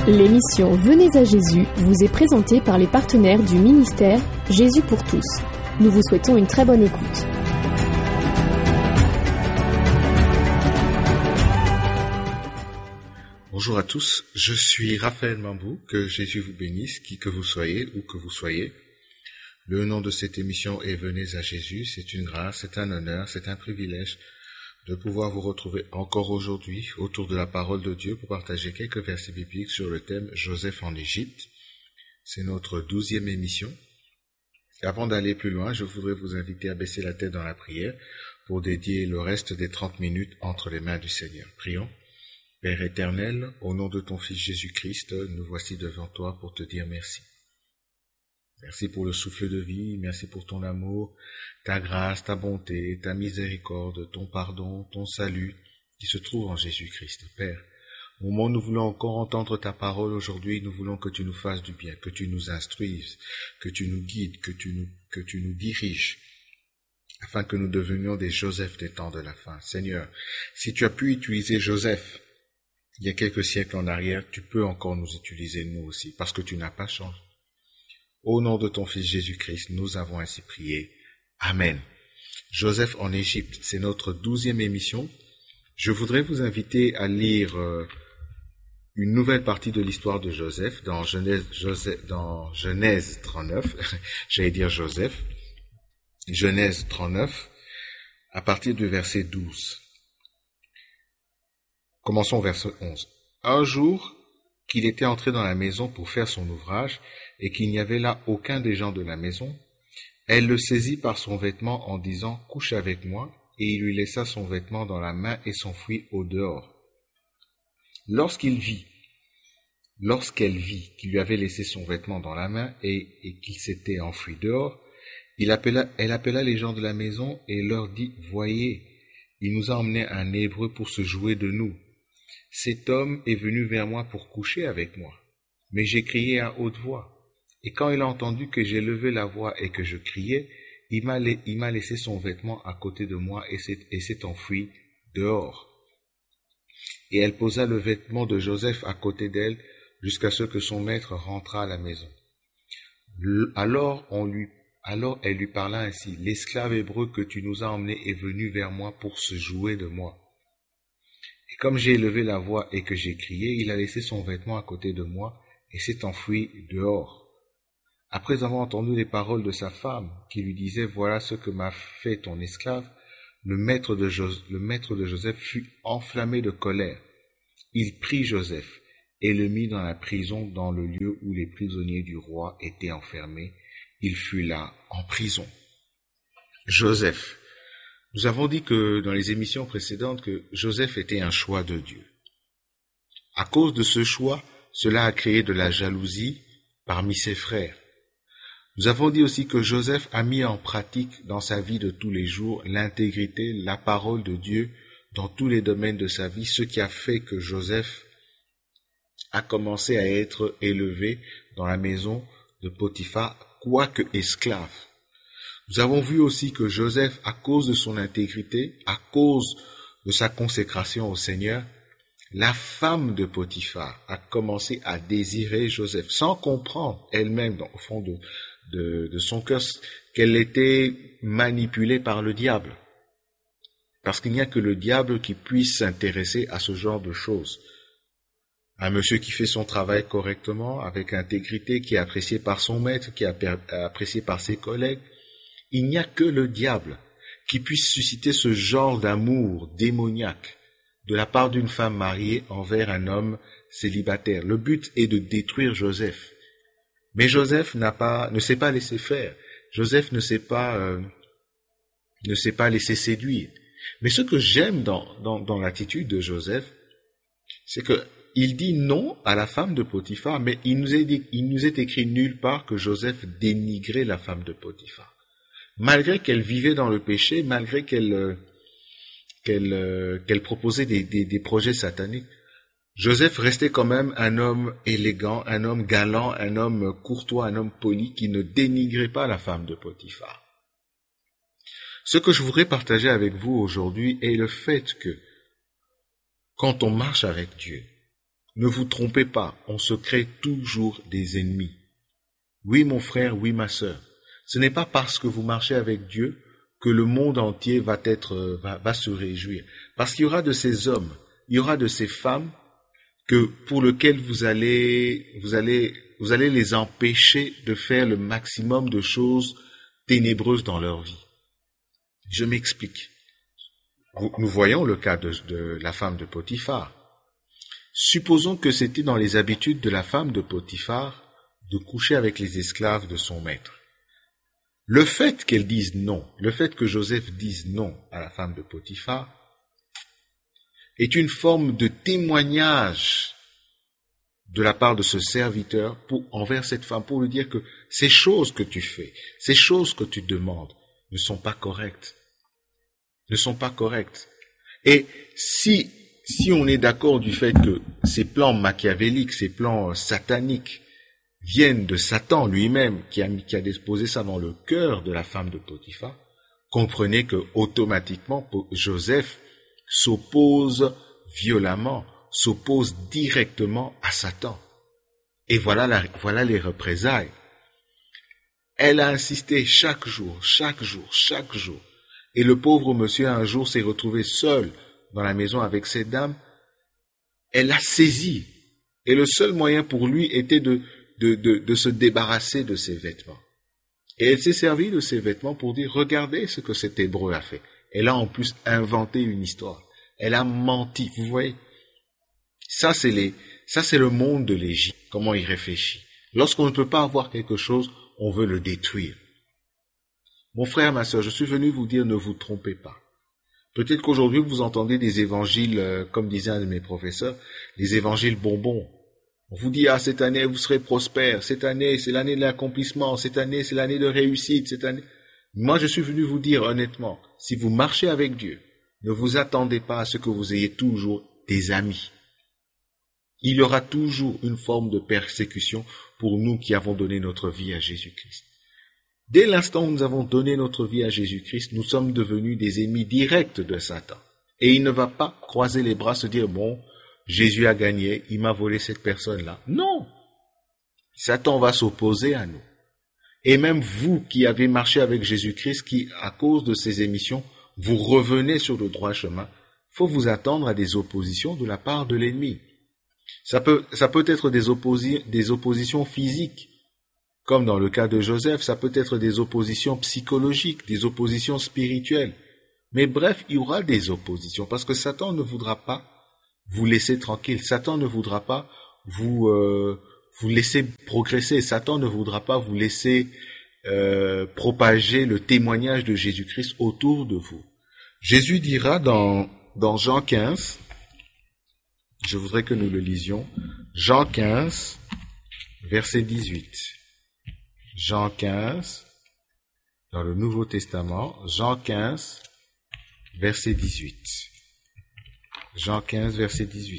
L'émission Venez à Jésus vous est présentée par les partenaires du ministère Jésus pour tous. Nous vous souhaitons une très bonne écoute. Bonjour à tous, je suis Raphaël Mambou, que Jésus vous bénisse, qui que vous soyez, où que vous soyez. Le nom de cette émission est Venez à Jésus, c'est une grâce, c'est un honneur, c'est un privilège de pouvoir vous retrouver encore aujourd'hui autour de la parole de Dieu pour partager quelques versets bibliques sur le thème Joseph en Égypte. C'est notre 12e émission. Avant d'aller plus loin, je voudrais vous inviter à baisser la tête dans la prière pour dédier le reste des 30 minutes entre les mains du Seigneur. Prions. Père éternel, au nom de ton Fils Jésus-Christ, nous voici devant toi pour te dire merci. Merci pour le souffle de vie, merci pour ton amour, ta grâce, ta bonté, ta miséricorde, ton pardon, ton salut qui se trouve en Jésus-Christ. Père, au moment où nous voulons encore entendre ta parole aujourd'hui, nous voulons que tu nous fasses du bien, que tu nous instruises, que tu nous guides, que tu nous diriges, afin que nous devenions des Joseph des temps de la fin. Seigneur, si tu as pu utiliser Joseph il y a quelques siècles en arrière, tu peux encore nous utiliser nous aussi, parce que tu n'as pas changé. Au nom de ton Fils Jésus-Christ, nous avons ainsi prié. Amen. Joseph en Égypte, c'est notre 12e émission. Je voudrais vous inviter à lire une nouvelle partie de l'histoire de Joseph dans Genèse 39. J'allais dire Joseph. Genèse 39, à partir du verset 12. Commençons au verset 11. Un jour qu'il était entré dans la maison pour faire son ouvrage, et qu'il n'y avait là aucun des gens de la maison, elle le saisit par son vêtement en disant « Couche avec moi », et il lui laissa son vêtement dans la main et s'enfuit au dehors. Lorsqu'elle vit qu'il lui avait laissé son vêtement dans la main et qu'il s'était enfui dehors, elle appela les gens de la maison et leur dit « Voyez, il nous a emmené un Hébreu pour se jouer de nous. Cet homme est venu vers moi pour coucher avec moi. Mais j'ai crié à haute voix. Et quand il a entendu que j'ai levé la voix et que je criais, il m'a laissé son vêtement à côté de moi et s'est enfui dehors. Et elle posa le vêtement de Joseph à côté d'elle jusqu'à ce que son maître rentrât à la maison. Alors elle lui parla ainsi, « L'esclave hébreu que tu nous as emmené est venu vers moi pour se jouer de moi. Et comme j'ai élevé la voix et que j'ai crié, il a laissé son vêtement à côté de moi et s'est enfui dehors. » Après avoir entendu les paroles de sa femme, qui lui disait « Voilà ce que m'a fait ton esclave », le maître de Joseph fut enflammé de colère. Il prit Joseph et le mit dans la prison dans le lieu où les prisonniers du roi étaient enfermés. Il fut là en prison. Joseph. Nous avons dit que dans les émissions précédentes que Joseph était un choix de Dieu. À cause de ce choix, cela a créé de la jalousie parmi ses frères. Nous avons dit aussi que Joseph a mis en pratique dans sa vie de tous les jours l'intégrité, la parole de Dieu dans tous les domaines de sa vie, ce qui a fait que Joseph a commencé à être élevé dans la maison de Potiphar, quoique esclave. Nous avons vu aussi que Joseph, à cause de son intégrité, à cause de sa consécration au Seigneur, la femme de Potiphar a commencé à désirer Joseph, sans comprendre elle-même, au fond de son cœur, qu'elle était manipulée par le diable. Parce qu'il n'y a que le diable qui puisse s'intéresser à ce genre de choses. Un monsieur qui fait son travail correctement, avec intégrité, qui est apprécié par son maître, qui est apprécié par ses collègues, il n'y a que le diable qui puisse susciter ce genre d'amour démoniaque de la part d'une femme mariée envers un homme célibataire. Le but est de détruire Joseph. Mais Joseph ne s'est pas laissé faire. Joseph ne s'est pas laissé séduire. Mais ce que j'aime dans l'attitude de Joseph, c'est que il dit non à la femme de Potiphar, mais il nous est écrit nulle part que Joseph dénigrait la femme de Potiphar. Malgré qu'elle vivait dans le péché, malgré qu'elle proposait des projets sataniques, Joseph restait quand même un homme élégant, un homme galant, un homme courtois, un homme poli qui ne dénigrait pas la femme de Potiphar. Ce que je voudrais partager avec vous aujourd'hui est le fait que quand on marche avec Dieu, Ne vous trompez pas, on se crée toujours des ennemis. Oui, mon frère, oui, ma sœur. Ce n'est pas parce que vous marchez avec Dieu que le monde entier va se réjouir. Parce qu'il y aura de ces hommes, il y aura de ces femmes pour lesquels vous allez les empêcher de faire le maximum de choses ténébreuses dans leur vie. Je m'explique. Nous voyons le cas de la femme de Potiphar. Supposons que c'était dans les habitudes de la femme de Potiphar de coucher avec les esclaves de son maître. Le fait qu'elle dise non, le fait que Joseph dise non à la femme de Potiphar, est une forme de témoignage de la part de ce serviteur envers cette femme, pour lui dire que ces choses que tu fais, ces choses que tu demandes, ne sont pas correctes. Ne sont pas correctes. Et si on est d'accord du fait que ces plans machiavéliques, ces plans sataniques, viennent de Satan lui-même, qui a déposé ça dans le cœur de la femme de Potiphar, comprenez que automatiquement Joseph s'oppose violemment, s'oppose directement à Satan. Et voilà les représailles. Elle a insisté chaque jour. Et le pauvre monsieur un jour s'est retrouvé seul dans la maison avec cette dame. Elle l'a saisi. Et le seul moyen pour lui était de se débarrasser de ses vêtements. Et elle s'est servie de ses vêtements pour dire, regardez ce que cet Hébreu a fait. Elle a en plus inventé une histoire. Elle a menti, vous voyez. Ça c'est le monde de l'Égypte, comment il réfléchit. Lorsqu'on ne peut pas avoir quelque chose, on veut le détruire. Mon frère, ma sœur, je suis venu vous dire, ne vous trompez pas. Peut-être qu'aujourd'hui vous entendez des évangiles, comme disait un de mes professeurs, les évangiles bonbons. On vous dit, cette année, vous serez prospère. Cette année, c'est l'année de l'accomplissement. Cette année, c'est l'année de réussite. Cette année. Moi, je suis venu vous dire honnêtement, si vous marchez avec Dieu, ne vous attendez pas à ce que vous ayez toujours des amis. Il y aura toujours une forme de persécution pour nous qui avons donné notre vie à Jésus-Christ. Dès l'instant où nous avons donné notre vie à Jésus-Christ, nous sommes devenus des ennemis directs de Satan. Et il ne va pas croiser les bras, se dire, bon, Jésus a gagné, il m'a volé cette personne-là. Non! Satan va s'opposer à nous. Et même vous qui avez marché avec Jésus-Christ, qui, à cause de ces émissions, vous revenez sur le droit chemin, faut vous attendre à des oppositions de la part de l'ennemi. Ça peut être des oppositions physiques, comme dans le cas de Joseph, ça peut être des oppositions psychologiques, des oppositions spirituelles. Mais bref, il y aura des oppositions, parce que Satan ne voudra pas vous laisser tranquille. Satan ne voudra pas vous laisser progresser. Satan ne voudra pas vous laisser propager le témoignage de Jésus-Christ autour de vous. Jésus dira dans Jean 15, je voudrais que nous le lisions, Jean 15, verset 18. Jean 15, dans le Nouveau Testament, Jean 15, verset 18. Jean 15, verset 18.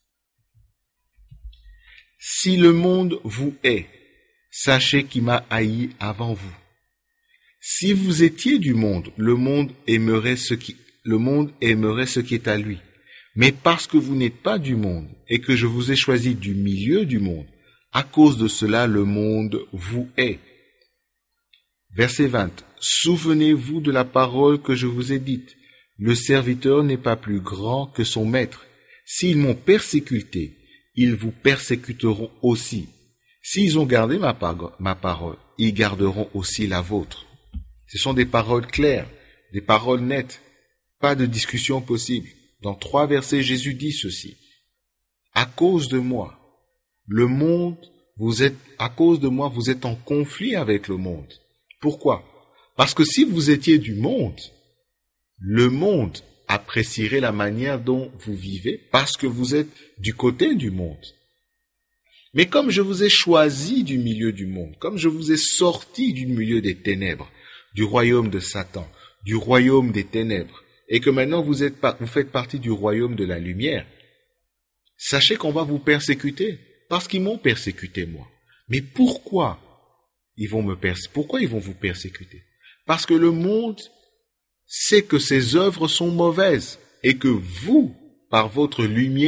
Si le monde vous hait, sachez qu'il m'a haï avant vous. Si vous étiez du monde, le monde aimerait ce qui est à lui. Mais parce que vous n'êtes pas du monde et que je vous ai choisi du milieu du monde, à cause de cela, le monde vous hait. Verset 20. Souvenez-vous de la parole que je vous ai dite. Le serviteur n'est pas plus grand que son maître. S'ils m'ont persécuté, ils vous persécuteront aussi. S'ils ont gardé ma parole, ils garderont aussi la vôtre. Ce sont des paroles claires, des paroles nettes, pas de discussion possible. Dans 3 versets, Jésus dit ceci. À cause de moi, vous êtes en conflit avec le monde. Pourquoi? Parce que si vous étiez du monde, le monde apprécierait la manière dont vous vivez parce que vous êtes du côté du monde. Mais comme je vous ai choisi du milieu du monde, comme je vous ai sorti du milieu des ténèbres, du royaume de Satan, du royaume des ténèbres, et que maintenant vous faites partie du royaume de la lumière, sachez qu'on va vous persécuter, parce qu'ils m'ont persécuté moi. Mais pourquoi ils vont vous persécuter? Parce que le monde sait que ses œuvres sont mauvaises, et que vous, par votre lumière,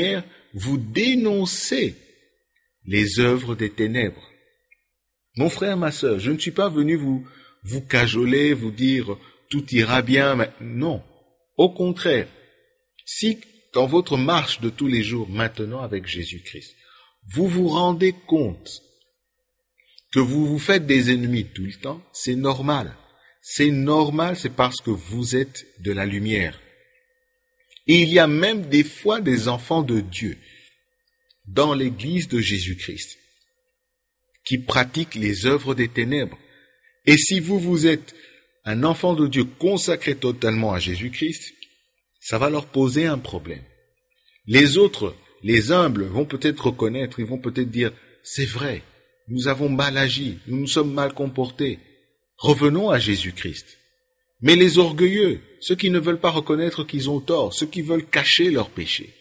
vous dénoncez les œuvres des ténèbres. Mon frère, ma sœur, je ne suis pas venu vous cajoler, vous dire tout ira bien. Mais non, au contraire, si dans votre marche de tous les jours maintenant avec Jésus-Christ, vous vous rendez compte que vous vous faites des ennemis tout le temps, c'est normal. C'est normal, c'est parce que vous êtes de la lumière. Et il y a même des fois des enfants de Dieu dans l'église de Jésus-Christ qui pratiquent les œuvres des ténèbres. Et si vous êtes un enfant de Dieu consacré totalement à Jésus-Christ, ça va leur poser un problème. Les autres, les humbles, vont peut-être reconnaître, ils vont peut-être dire, c'est vrai, nous avons mal agi, nous nous sommes mal comportés. Revenons à Jésus-Christ. Mais les orgueilleux, ceux qui ne veulent pas reconnaître qu'ils ont tort, ceux qui veulent cacher leurs péchés,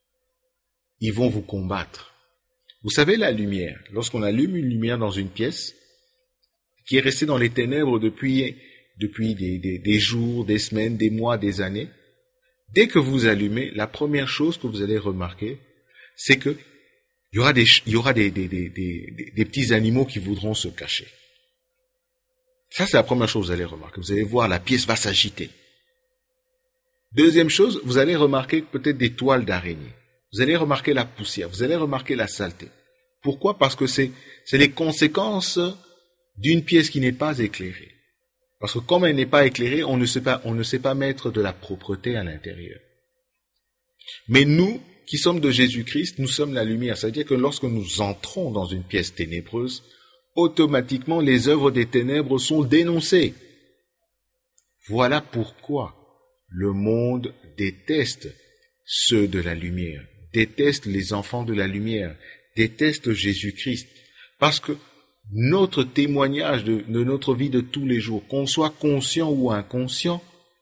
ils vont vous combattre. Vous savez, la lumière, lorsqu'on allume une lumière dans une pièce, qui est restée dans les ténèbres depuis des jours, des semaines, des mois, des années, dès que vous allumez, la première chose que vous allez remarquer, c'est que il y aura des petits animaux qui voudront se cacher. Ça, c'est la première chose que vous allez remarquer. Vous allez voir, la pièce va s'agiter. Deuxième chose, vous allez remarquer peut-être des toiles d'araignée. Vous allez remarquer la poussière. Vous allez remarquer la saleté. Pourquoi? Parce que c'est les conséquences d'une pièce qui n'est pas éclairée. Parce que comme elle n'est pas éclairée, on ne sait pas mettre de la propreté à l'intérieur. Mais nous, qui sommes de Jésus-Christ, nous sommes la lumière. C'est-à-dire que lorsque nous entrons dans une pièce ténébreuse, automatiquement les œuvres des ténèbres sont dénoncées. Voilà pourquoi le monde déteste ceux de la lumière, déteste les enfants de la lumière, déteste Jésus-Christ. Parce que notre témoignage de notre vie de tous les jours, qu'on soit conscient ou inconscient,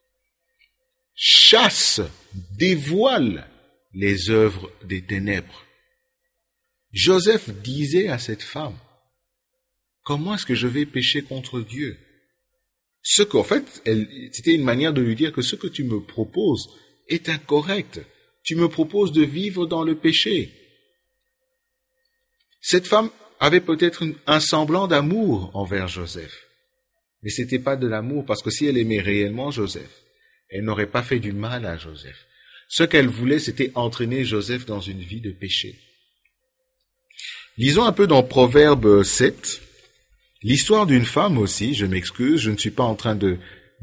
chasse, dévoile les œuvres des ténèbres. Joseph disait à cette femme, comment est-ce que je vais pécher contre Dieu? En fait, c'était une manière de lui dire que ce que tu me proposes est incorrect. Tu me proposes de vivre dans le péché. Cette femme avait peut-être un semblant d'amour envers Joseph. Mais ce n'était pas de l'amour, parce que si elle aimait réellement Joseph, elle n'aurait pas fait du mal à Joseph. Ce qu'elle voulait, c'était entraîner Joseph dans une vie de péché. Lisons un peu dans Proverbe 7, l'histoire d'une femme aussi, je m'excuse, je ne suis pas en train de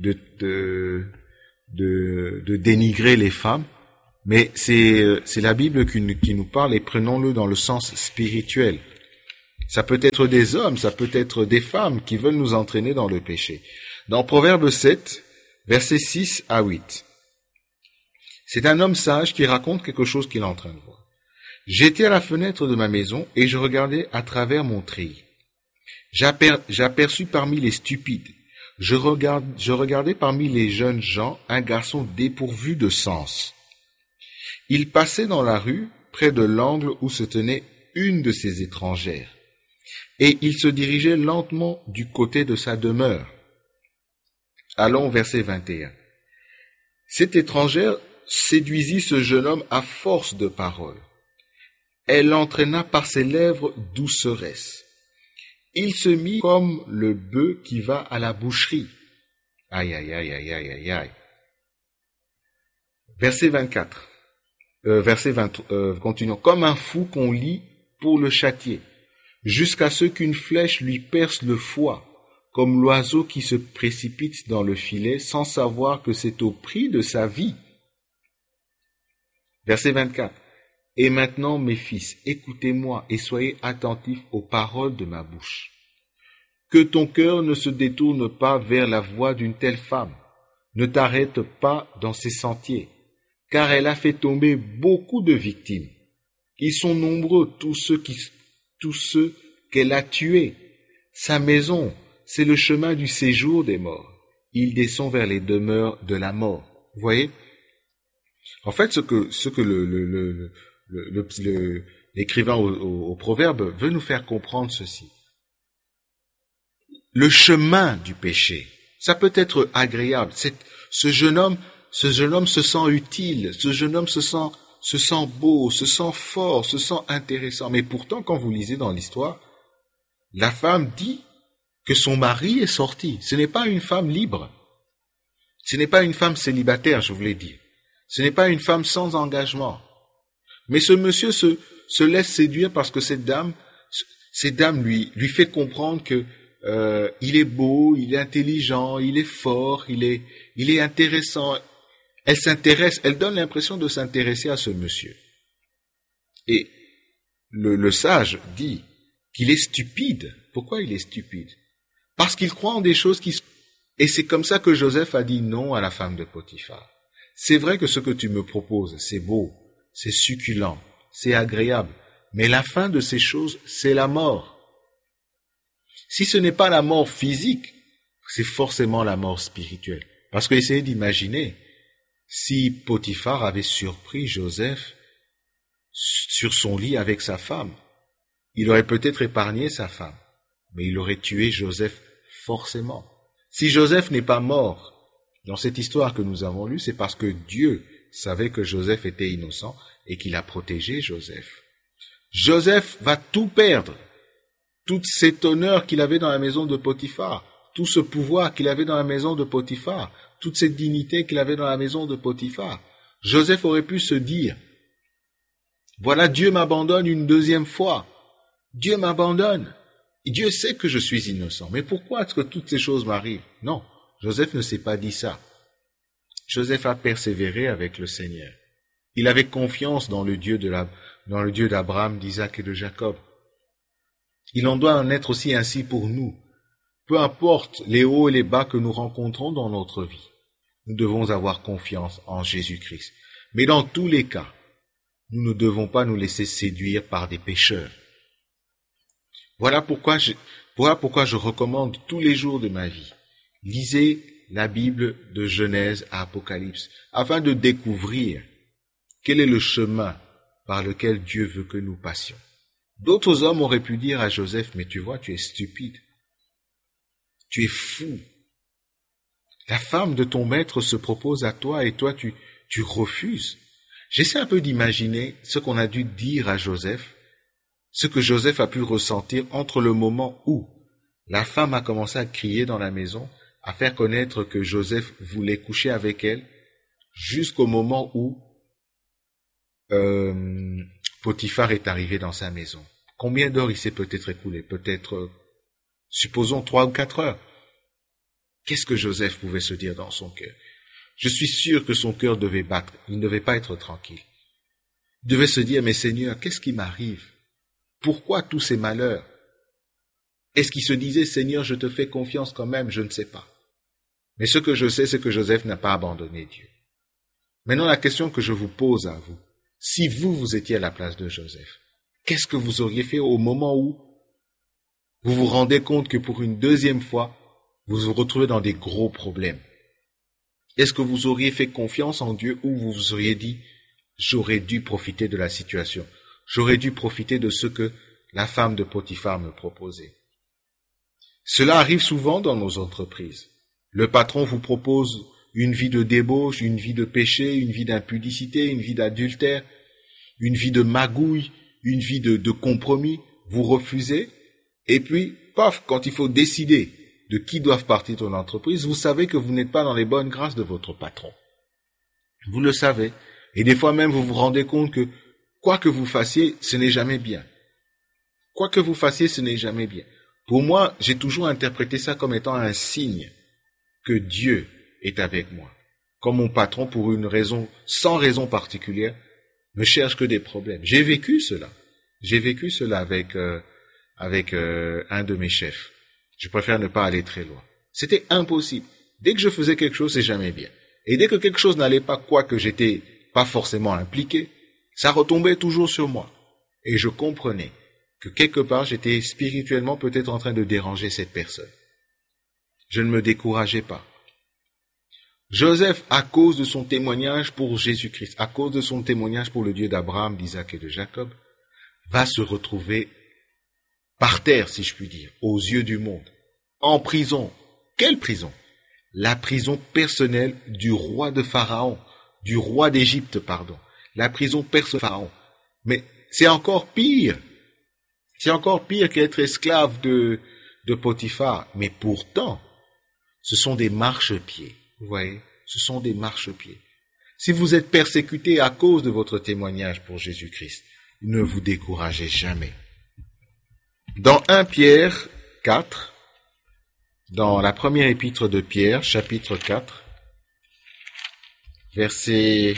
dénigrer les femmes, mais c'est la Bible qui nous parle et prenons-le dans le sens spirituel. Ça peut être des hommes, ça peut être des femmes qui veulent nous entraîner dans le péché. Dans Proverbe 7, versets 6 à 8, c'est un homme sage qui raconte quelque chose qu'il est en train de voir. J'étais à la fenêtre de ma maison et je regardais à travers mon treillis. J'aperçus parmi les stupides, je regardais parmi les jeunes gens un garçon dépourvu de sens. Il passait dans la rue, près de l'angle où se tenait une de ces étrangères, et il se dirigeait lentement du côté de sa demeure. Allons au verset 21. Cette étrangère séduisit ce jeune homme à force de paroles. Elle l'entraîna par ses lèvres douceresses. Il se mit comme le bœuf qui va à la boucherie. Aïe, aïe, aïe, aïe, aïe, aïe, aïe. Verset 24. Continuons. Comme un fou qu'on lie pour le châtier, jusqu'à ce qu'une flèche lui perce le foie, comme l'oiseau qui se précipite dans le filet sans savoir que c'est au prix de sa vie. Verset 24. Et maintenant, mes fils, écoutez-moi et soyez attentifs aux paroles de ma bouche. Que ton cœur ne se détourne pas vers la voie d'une telle femme. Ne t'arrête pas dans ses sentiers, car elle a fait tomber beaucoup de victimes. Ils sont nombreux, tous ceux qu'elle a tués. Sa maison, c'est le chemin du séjour des morts. Il descend vers les demeures de la mort. Vous voyez? En fait, ce que l'écrivain au Proverbe veut nous faire comprendre ceci. Le chemin du péché, ça peut être agréable. Ce jeune homme se sent utile, ce jeune homme se beau, se sent fort, se sent intéressant. Mais pourtant, quand vous lisez dans l'histoire, la femme dit que son mari est sorti. Ce n'est pas une femme libre. Ce n'est pas une femme célibataire, je voulais dire. Ce n'est pas une femme sans engagement. Mais ce monsieur se laisse séduire parce que cette dame lui fait comprendre que il est beau, il est intelligent, il est fort, il est intéressant. Elle s'intéresse, elle donne l'impression de s'intéresser à ce monsieur. Et le sage dit qu'il est stupide. Pourquoi il est stupide? Parce qu'il croit en des choses Et c'est comme ça que Joseph a dit non à la femme de Potiphar. C'est vrai que ce que tu me proposes, c'est beau, c'est succulent, c'est agréable, mais la fin de ces choses, c'est la mort. Si ce n'est pas la mort physique, c'est forcément la mort spirituelle. Parce que essayez d'imaginer, si Potiphar avait surpris Joseph sur son lit avec sa femme, il aurait peut-être épargné sa femme, mais il aurait tué Joseph forcément. Si Joseph n'est pas mort dans cette histoire que nous avons lue, c'est parce que Dieu savait que Joseph était innocent et qu'il a protégé Joseph. Joseph va tout perdre, tout cet honneur qu'il avait dans la maison de Potiphar, tout ce pouvoir qu'il avait dans la maison de Potiphar, toute cette dignité qu'il avait dans la maison de Potiphar. Joseph aurait pu se dire, voilà, Dieu m'abandonne une deuxième fois. Dieu m'abandonne. Dieu sait que je suis innocent. Mais pourquoi est-ce que toutes ces choses m'arrivent? Non, Joseph ne s'est pas dit ça. Joseph a persévéré avec le Seigneur. Il avait confiance dans le Dieu d'Abraham, d'Isaac et de Jacob. Il en doit en être aussi ainsi pour nous. Peu importe les hauts et les bas que nous rencontrons dans notre vie, nous devons avoir confiance en Jésus-Christ. Mais dans tous les cas, nous ne devons pas nous laisser séduire par des pécheurs. Voilà pourquoi je recommande tous les jours de ma vie. Lisez la Bible de Genèse à Apocalypse, afin de découvrir quel est le chemin par lequel Dieu veut que nous passions. D'autres hommes auraient pu dire à Joseph, mais tu vois, tu es stupide. Tu es fou. La femme de ton maître se propose à toi et toi tu refuses. J'essaie un peu d'imaginer ce qu'on a dû dire à Joseph, ce que Joseph a pu ressentir entre le moment où la femme a commencé à crier dans la maison, à faire connaître que Joseph voulait coucher avec elle, jusqu'au moment où Potiphar est arrivé dans sa maison. Combien d'heures il s'est peut-être écoulé? Peut-être, supposons 3 ou 4 heures. Qu'est-ce que Joseph pouvait se dire dans son cœur? Je suis sûr que son cœur devait battre, il ne devait pas être tranquille. Il devait se dire, mais Seigneur, qu'est-ce qui m'arrive? Pourquoi tous ces malheurs? Est-ce qu'il se disait, Seigneur, je te fais confiance quand même? Je ne sais pas. Mais ce que je sais, c'est que Joseph n'a pas abandonné Dieu. Maintenant, la question que je vous pose à vous, si vous étiez à la place de Joseph, qu'est-ce que vous auriez fait au moment où vous vous rendez compte que pour une deuxième fois, vous vous retrouvez dans des gros problèmes? Est-ce que vous auriez fait confiance en Dieu ou vous vous auriez dit, j'aurais dû profiter de la situation, j'aurais dû profiter de ce que la femme de Potiphar me proposait? Cela arrive souvent dans nos entreprises. Le patron vous propose une vie de débauche, une vie de péché, une vie d'impudicité, une vie d'adultère, une vie de magouille, une vie de compromis. Vous refusez, et puis, paf, quand il faut décider de qui doivent partir de l'entreprise, vous savez que vous n'êtes pas dans les bonnes grâces de votre patron. Vous le savez. Et des fois même, vous vous rendez compte que quoi que vous fassiez, ce n'est jamais bien. Quoi que vous fassiez, ce n'est jamais bien. Pour moi, j'ai toujours interprété ça comme étant un signe que Dieu est avec moi. Comme mon patron, pour une raison, sans raison particulière, ne cherche que des problèmes. J'ai vécu cela. J'ai vécu cela avec un de mes chefs. Je préfère ne pas aller très loin. C'était impossible. Dès que je faisais quelque chose, c'est jamais bien. Et dès que quelque chose n'allait pas, quoique j'étais pas forcément impliqué, ça retombait toujours sur moi. Et je comprenais que quelque part, j'étais spirituellement peut-être en train de déranger cette personne. Je ne me décourageais pas. Joseph, à cause de son témoignage pour Jésus-Christ, à cause de son témoignage pour le Dieu d'Abraham, d'Isaac et de Jacob, va se retrouver par terre, si je puis dire, aux yeux du monde, en prison. Quelle prison? La prison personnelle du roi de Pharaon, du roi d'Égypte, pardon. La prison perce Pharaon. Mais c'est encore pire. C'est encore pire qu'être esclave de Potiphar. Mais pourtant, ce sont des marchepieds. Vous voyez, ce sont des marchepieds. Si vous êtes persécuté à cause de votre témoignage pour Jésus-Christ, ne vous découragez jamais. Dans 1 Pierre 4, dans la première épître de Pierre, chapitre 4, verset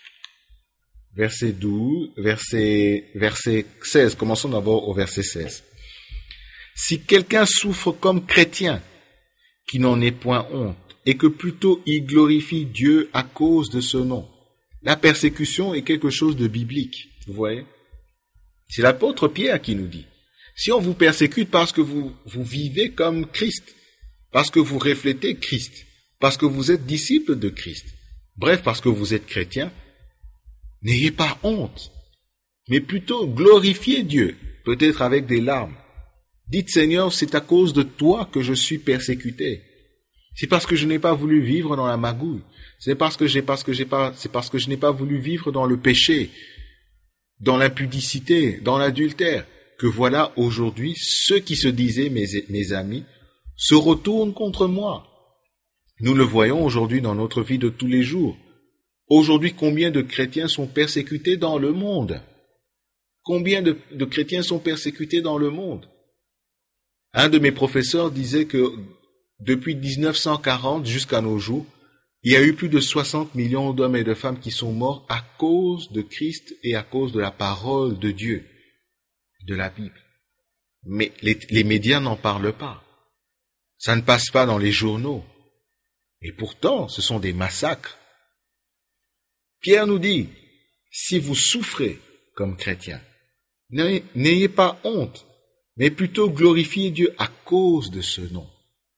16, commençons d'abord au verset 16. Si quelqu'un souffre comme chrétien, qui n'en ait point honte, et que plutôt il glorifie Dieu à cause de ce nom. La persécution est quelque chose de biblique, vous voyez. C'est l'apôtre Pierre qui nous dit, si on vous persécute parce que vous vivez comme Christ, parce que vous reflétez Christ, parce que vous êtes disciple de Christ, bref, parce que vous êtes chrétien, n'ayez pas honte, mais plutôt glorifiez Dieu, peut-être avec des larmes. Dites Seigneur, c'est à cause de toi que je suis persécuté. C'est parce que je n'ai pas voulu vivre dans la magouille. C'est parce que je n'ai pas voulu vivre dans le péché, dans l'impudicité, dans l'adultère, que voilà aujourd'hui ceux qui se disaient mes amis se retournent contre moi. Nous le voyons aujourd'hui dans notre vie de tous les jours. Aujourd'hui, combien de chrétiens sont persécutés dans le monde? Combien de chrétiens sont persécutés dans le monde? Un de mes professeurs disait que depuis 1940 jusqu'à nos jours, il y a eu plus de 60 millions d'hommes et de femmes qui sont morts à cause de Christ et à cause de la parole de Dieu, de la Bible. Mais les médias n'en parlent pas. Ça ne passe pas dans les journaux. Et pourtant, ce sont des massacres. Pierre nous dit, si vous souffrez comme chrétien, n'ayez pas honte, mais plutôt glorifiez Dieu à cause de ce nom.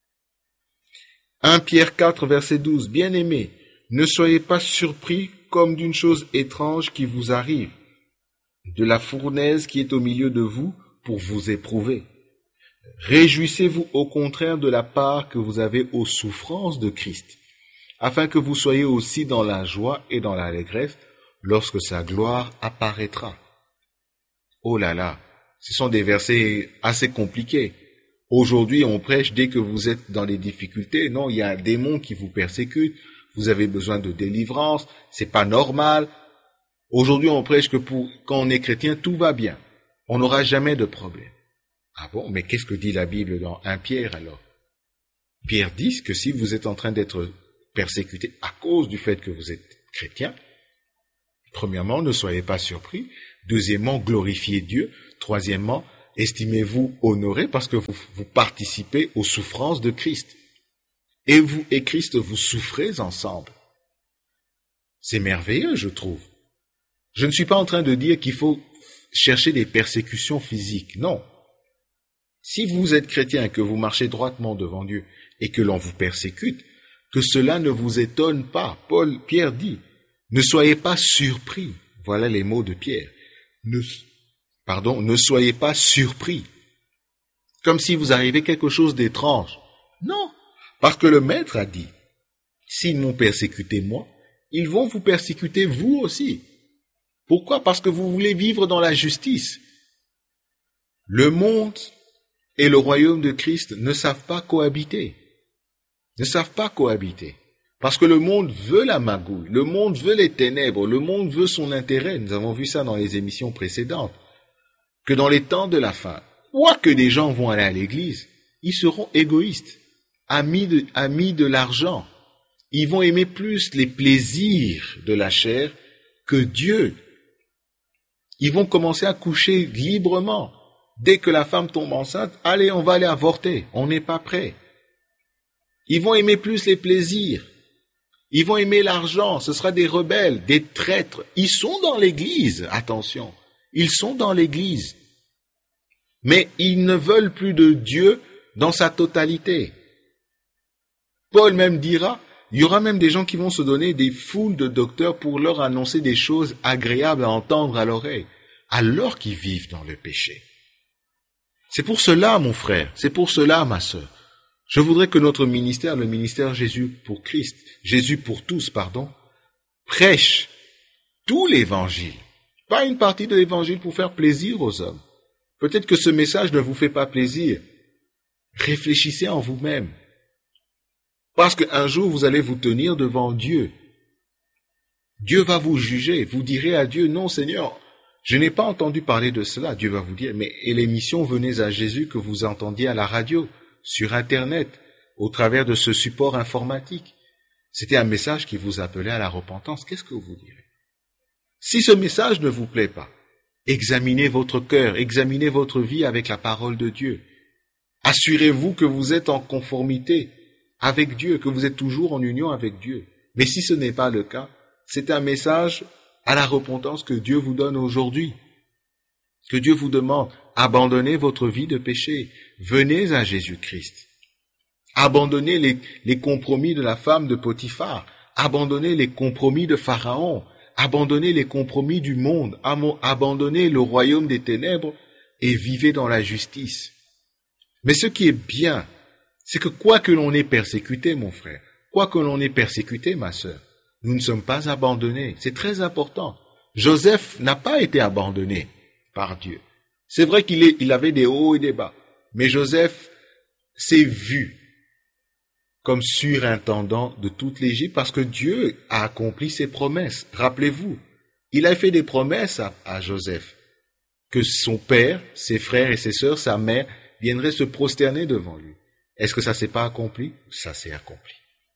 1 Pierre 4, verset 12. Bien-aimés, ne soyez pas surpris comme d'une chose étrange qui vous arrive, de la fournaise qui est au milieu de vous pour vous éprouver. Réjouissez-vous au contraire de la part que vous avez aux souffrances de Christ, afin que vous soyez aussi dans la joie et dans l'allégresse lorsque sa gloire apparaîtra. Oh là là, ce sont des versets assez compliqués. Aujourd'hui, on prêche dès que vous êtes dans les difficultés. Non, il y a un démon qui vous persécute. Vous avez besoin de délivrance. C'est pas normal. Aujourd'hui, on prêche que quand on est chrétien, tout va bien. On n'aura jamais de problème. Ah bon, mais qu'est-ce que dit la Bible dans 1 Pierre alors? Pierre dit que si vous êtes en train d'être persécuté à cause du fait que vous êtes chrétien, premièrement, ne soyez pas surpris. Deuxièmement, glorifiez Dieu. Troisièmement, estimez-vous honoré parce que vous participez aux souffrances de Christ. Et vous et Christ, vous souffrez ensemble. C'est merveilleux, je trouve. Je ne suis pas en train de dire qu'il faut chercher des persécutions physiques. Non. Si vous êtes chrétien et que vous marchez droitement devant Dieu et que l'on vous persécute, que cela ne vous étonne pas. Pierre dit, ne soyez pas surpris. Voilà les mots de Pierre. Ne soyez pas surpris. Comme si vous arrivait quelque chose d'étrange. Non, parce que le Maître a dit, s'ils m'ont persécuté moi, ils vont vous persécuter vous aussi. Pourquoi? Parce que vous voulez vivre dans la justice. Le monde et le royaume de Christ ne savent pas cohabiter. Ne savent pas cohabiter. Parce que le monde veut la magouille, le monde veut les ténèbres, le monde veut son intérêt. Nous avons vu ça dans les émissions précédentes. Que dans les temps de la fin, quoi que des gens vont aller à l'église, ils seront égoïstes, amis de l'argent. Ils vont aimer plus les plaisirs de la chair que Dieu. Ils vont commencer à coucher librement. Dès que la femme tombe enceinte, allez, on va aller avorter, on n'est pas prêt. Ils vont aimer plus les plaisirs. Ils vont aimer l'argent, ce sera des rebelles, des traîtres. Ils sont dans l'église, attention. Ils sont dans l'église. Mais ils ne veulent plus de Dieu dans sa totalité. Paul même dira, il y aura même des gens qui vont se donner des foules de docteurs pour leur annoncer des choses agréables à entendre à l'oreille, alors qu'ils vivent dans le péché. C'est pour cela, mon frère, c'est pour cela, ma sœur. Je voudrais que notre ministère, le ministère Jésus pour tous, prêche tout l'évangile, pas une partie de l'évangile pour faire plaisir aux hommes. Peut-être que ce message ne vous fait pas plaisir. Réfléchissez en vous-même. Parce qu'un jour, vous allez vous tenir devant Dieu. Dieu va vous juger. Vous direz à Dieu, non Seigneur, je n'ai pas entendu parler de cela. Dieu va vous dire, mais et l'émission Venez à Jésus que vous entendiez à la radio, sur Internet, au travers de ce support informatique. C'était un message qui vous appelait à la repentance. Qu'est-ce que vous direz? Si ce message ne vous plaît pas, examinez votre cœur, examinez votre vie avec la parole de Dieu. Assurez-vous que vous êtes en conformité avec Dieu, que vous êtes toujours en union avec Dieu. Mais si ce n'est pas le cas, c'est un message à la repentance que Dieu vous donne aujourd'hui. Que Dieu vous demande, abandonnez votre vie de péché, venez à Jésus-Christ. Abandonnez les compromis de la femme de Potiphar, abandonnez les compromis de Pharaon, abandonnez les compromis du monde, abandonnez le royaume des ténèbres et vivez dans la justice. Mais ce qui est bien, c'est que quoi que l'on ait persécuté, mon frère, quoi que l'on ait persécuté, ma sœur, nous ne sommes pas abandonnés. C'est très important. Joseph n'a pas été abandonné par Dieu. C'est vrai qu'il avait des hauts et des bas, mais Joseph s'est vu comme surintendant de toute l'Égypte parce que Dieu a accompli ses promesses. Rappelez-vous, il a fait des promesses à Joseph, que son père, ses frères et ses sœurs, sa mère, viendraient se prosterner devant lui. Est-ce que ça s'est pas accompli? Ça s'est accompli.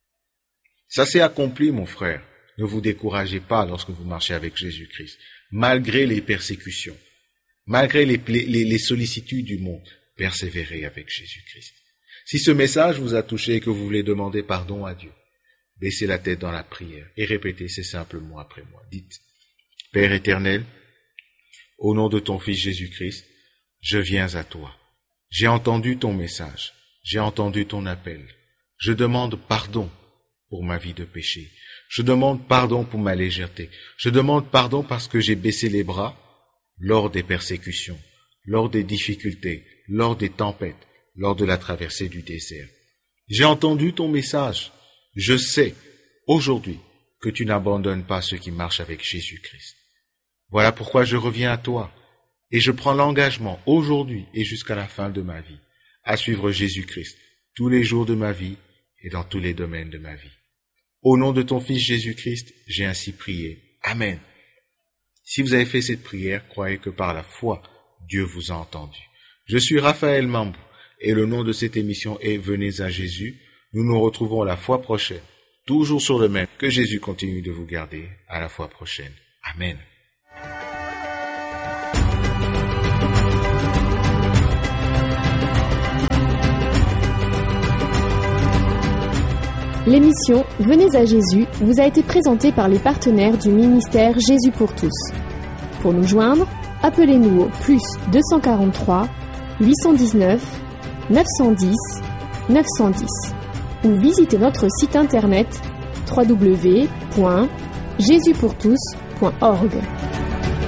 Ça s'est accompli, mon frère. Ne vous découragez pas lorsque vous marchez avec Jésus-Christ. Malgré les persécutions, malgré les sollicitudes du monde, persévérez avec Jésus-Christ. Si ce message vous a touché et que vous voulez demander pardon à Dieu, baissez la tête dans la prière et répétez ces simples mots après moi. Dites, Père éternel, au nom de ton Fils Jésus-Christ, je viens à toi. J'ai entendu ton message, j'ai entendu ton appel. Je demande pardon pour ma vie de péché. Je demande pardon pour ma légèreté. Je demande pardon parce que j'ai baissé les bras lors des persécutions, lors des difficultés, lors des tempêtes, lors de la traversée du désert. J'ai entendu ton message. Je sais aujourd'hui que tu n'abandonnes pas ceux qui marchent avec Jésus-Christ. Voilà pourquoi je reviens à toi et je prends l'engagement aujourd'hui et jusqu'à la fin de ma vie à suivre Jésus-Christ tous les jours de ma vie et dans tous les domaines de ma vie. Au nom de ton Fils Jésus-Christ, j'ai ainsi prié. Amen. Si vous avez fait cette prière, croyez que par la foi, Dieu vous a entendu. Je suis Raphaël Mambou et le nom de cette émission est Venez à Jésus. Nous nous retrouvons la fois prochaine, toujours sur le même. Que Jésus continue de vous garder. À la fois prochaine. Amen. L'émission Venez à Jésus vous a été présentée par les partenaires du ministère Jésus pour tous. Pour nous joindre, appelez-nous au +243 819 910 910 ou visitez notre site internet www.jesuspourtous.org.